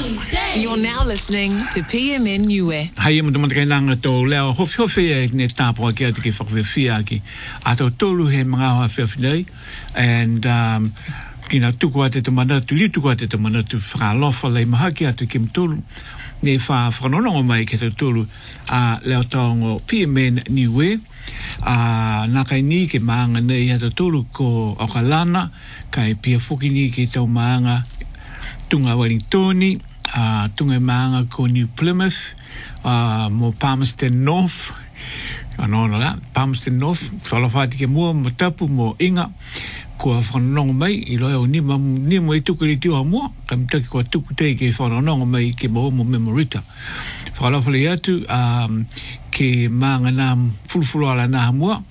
You're now listening to PMN Niue. Hai mo tamatai nanga to leo hofi ne tapo ki atu ki whakawhewhia ki ato tolu he mga hoa whewhinei and kina tuku ate te manatu, li tuku ate te manatu whakalofa lei mahaki atu ki mtolu ne whanonongo mai ke te tolu leo taongo PMN Niue nā kai ni ke maanga nei ato tolu ko Okalana kai pia whuki ni ke tau maanga tunga Wellingtoni tunga maanga ko New Plymouth mo Palmerston North Palmerston North whalawhati ke mua mo tapu mo inga kua whanonongo mai i loa o ni mo i tuku li tiwa mua ka mitaki kua tuku tei ke whanonongo mai ke mo Memorita whalawhali atu ke maanga nā fulfulu ala nā mua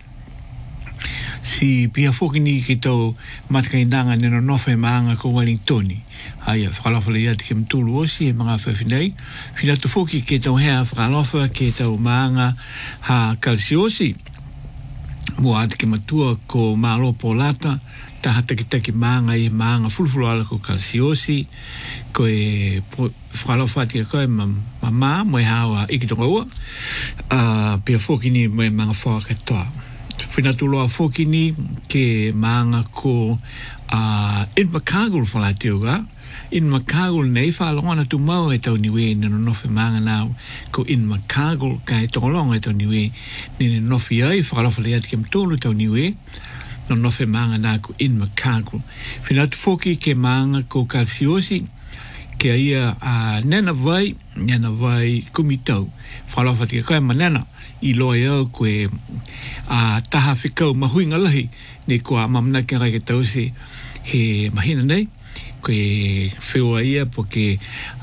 si pia whoki ni ki tau matakai nanga neno nofe maanga ko Wellingtoni haia whakalawhali atu ke mtulu osi e mga whewhinei whina tu whoki ke tau hea whakalawha ke tau maanga ha kalsiosi mua atu ke matua ko Malo Polata taha taki maanga i maanga fulfulu ala ko kalsiosi ko e whakalawha ati koe mama mo e hawa ikitonga ua pia whoki ni mo e mga whakatoa whina tuloa whoki ni ke maanga ko Invercargill whalatioga Invercargill nei whalongana tu mau e tau niwe neno nofe maanga nao ko Invercargill ka e tongolonga e tau niwe nene nofe ai whakalawhali ati ke mtolu tau niwe no nofe maanga nao ko Invercargill whina tu whoki ke maanga ko Kalsiosi ke ia nena vai kumitau whalawhati ke koe manena i loa iau koe taha whikau mahuinga lahi ne kua mamna ke rai ke tausi he mahina nei koe whiua ia po ke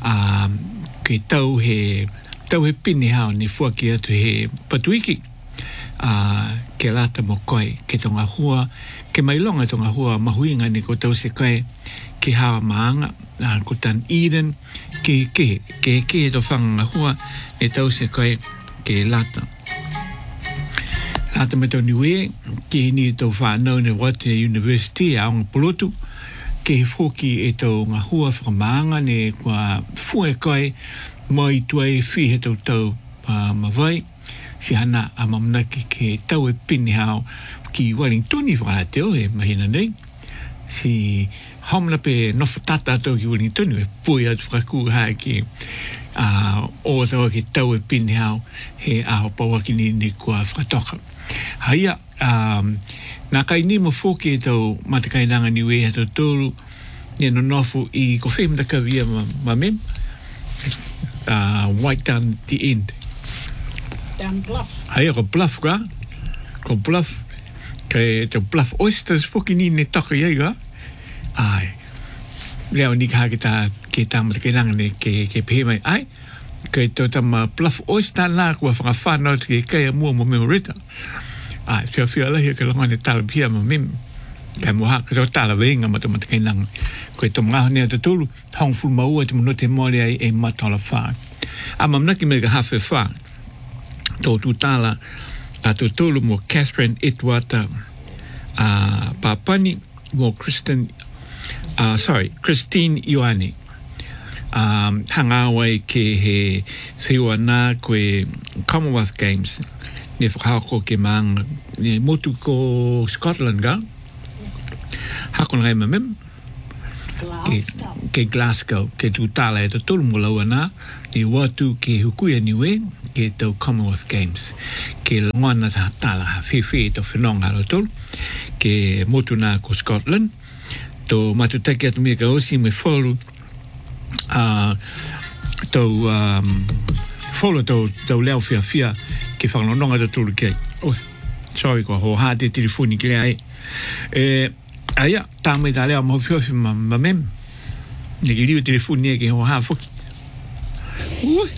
tau he pini hao ni fuaki atu he patuiki ke lata mo koe ke tonga hua ke mailonga tonga hua mahuinga ni ko tausi koe ke hawa maanga ko tan Eden ke to whanga hua ne tausi koe ke lata me tau niwe ke ni tau whanau ne Wate University a onga polotu ke whoki e tau ngā hua whakamaanga ne kua fue koe mai tuai whi he tau mawai si hana a mamnaki ke tau e pini hao ki Wellingtoni whalateo he mahina nei si homna pe nofa tata tau ki Wellingtoni e pui atu whakaku hae ki o tau ke tau e pini hao he aho pawaki ni kua whakatoka haia nā kai ni mo whoki e tau matakai nanga niwe he tau tōru ne no nofu i ko whemda ka via ma mem White Down the End Down Bluff haia ko Bluff ko Bluff kai tau Bluff Oysters whoki ni ne taka iei ga ai leo ni ka ke tā matakai nanga ne ke pehe mai ai kai tau tama Bluff Oyster nā kua whakawhanau te ke kei mua mo Memorita whia lahi ke longa ne tala pia ma mim kai moha ke tau tala weinga ma kai nanga koe tau ngaho nea te tolu hong fulu maua te mono te mole ai e matala wha mamnaki me ka hawhi wha tō tu tala tō tolu mo Catherine Edwata Papani mo Christine Ioane hanga wai ke he whiua nā koe Commonwealth Games ne whakahako ke maanga ne motu ko Scotland ga hako ngai mamem ke Glasgow ke tu tala e to tolu mo laua nā ne watu ke hukuia niwe ke tau Commonwealth Games ke ngona ta tala ha whiwhi to whenonga halo tolu ke motu nā ko Scotland to matutaki atu mea ka osi me wholu tau leo whia ke whanononga ta tulu kei sorry ko ho hate telefoni ke ai aia tāmei tā leo mahu whiwhi ma mem ne ke liu telefoni e ke ho ha whuki